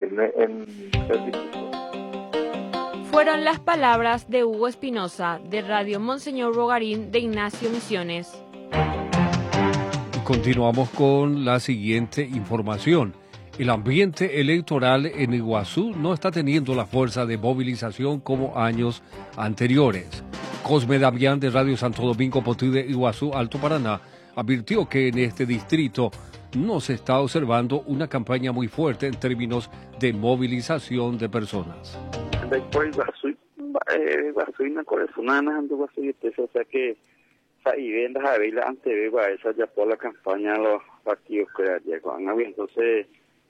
disponible en servicio. Fueron las palabras de Hugo Espinosa, de Radio Monseñor Bogarín de Ignacio Misiones. Continuamos con la siguiente información. El ambiente electoral en Iguazú no está teniendo la fuerza de movilización como años anteriores. Cosme Damián de Radio Santo Domingo Potí de Iguazú, Alto Paraná, advirtió que en este distrito no se está observando una campaña muy fuerte en términos de movilización de personas. O sea que y vendas a ver antes de esa ya por la campaña los partidos que ya con entonces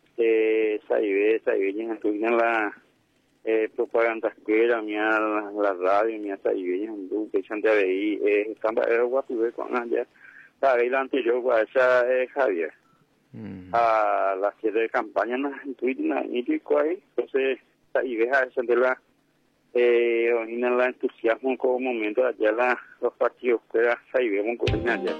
en la propaganda que era la radio mía en Duque Santa Bay están guapo con allá la anterior esa Javier a la cierre de campaña en Twitter y entonces y deja esa de la en el entusiasmo como momento allá los partidos que vemos con allá.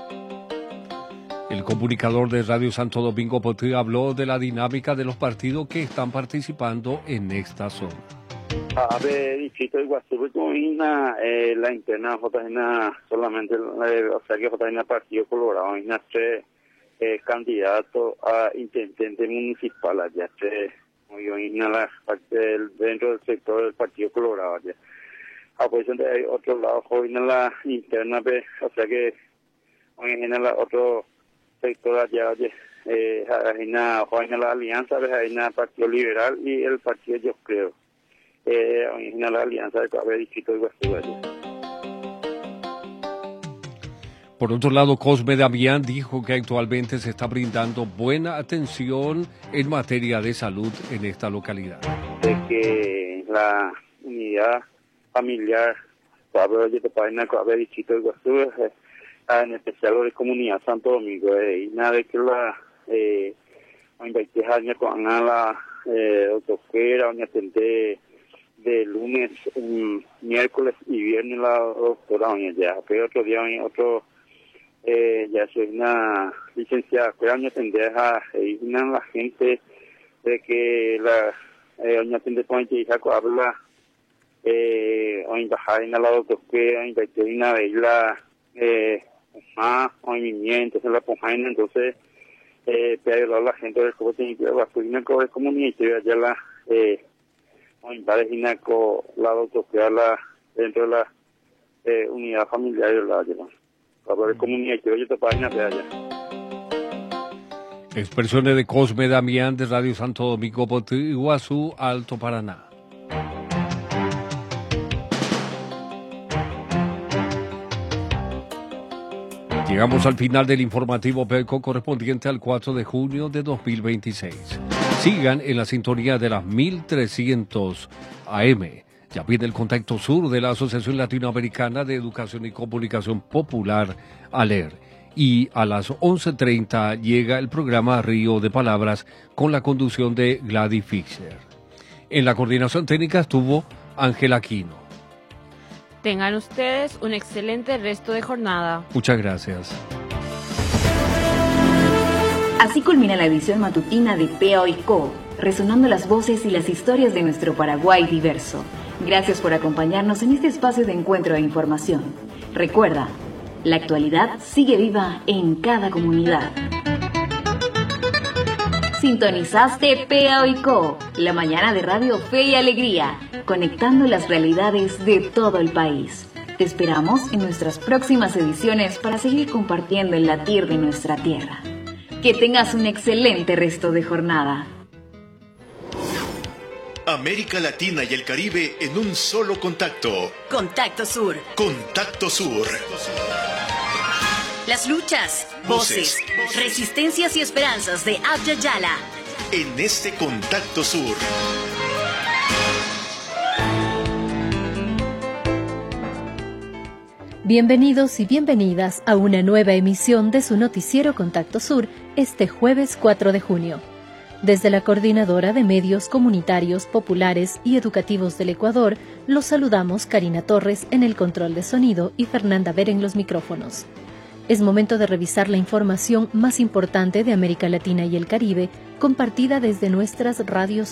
El comunicador de Radio Santo Domingo Potí habló de la dinámica de los partidos que están participando en esta zona. A ver, distrito de Iguazú, la interna solamente, o sea que Partido Colorado, candidato a intendente municipal allá, la parte dentro del sector del Partido Colorado allá. Pues hay otro lado, hoy en la interna, o sea que en la otro sector allá, hay la alianza, hay el Partido Liberal y el Partido Yo Creo. En la alianza de distrito de Iguazú allá. Por otro lado, Cosme Damián dijo que actualmente se está brindando buena atención en materia de salud en esta localidad. De que la unidad familiar, el distrito de Iguazú, en especial la comunidad Santo Domingo, y nada de que la 20 años con la autoquera, atendé de lunes, miércoles y viernes la doctora ya, pero otro día otro ya soy una licenciada, pero año tendré a la gente de que la año tendré con que hija habla hoy bajar en la doctora en veterina de la movimiento en la pojaina entonces pero la gente del cómo tiene que la comunidad ya la la doctora la dentro de la unidad familiar de la comunidad que oye página de allá. Expresiones de Cosme Damián de Radio Santo Domingo Potí, Iguazú, Alto Paraná. Llegamos al final del informativo PECO correspondiente al 4 de junio de 2026. Sigan en la sintonía de las 1300 AM. Ya viene el Contacto Sur de la Asociación Latinoamericana de Educación y Comunicación Popular, ALER. Y a las 11:30 llega el programa Río de Palabras con la conducción de Gladys Fischer. En la coordinación técnica estuvo Ángel Aquino. Tengan ustedes un excelente resto de jornada. Muchas gracias. Así culmina la edición matutina de POICO, resonando las voces y las historias de nuestro Paraguay diverso. Gracias por acompañarnos en este espacio de encuentro e información. Recuerda, la actualidad sigue viva en cada comunidad. Sintonizaste POICO, la mañana de Radio Fe y Alegría, conectando las realidades de todo el país. Te esperamos en nuestras próximas ediciones para seguir compartiendo el latir de nuestra tierra. Que tengas un excelente resto de jornada. América Latina y el Caribe en un solo contacto. Contacto Sur. Contacto Sur. Las luchas, voces, resistencias y esperanzas de Abya Yala. En este Contacto Sur. Bienvenidos y bienvenidas a una nueva emisión de su noticiero Contacto Sur este jueves 4 de junio. Desde la Coordinadora de Medios Comunitarios, Populares y Educativos del Ecuador, los saludamos Karina Torres en el control de sonido y Fernanda Ver en los micrófonos. Es momento de revisar la información más importante de América Latina y el Caribe, compartida desde nuestras radios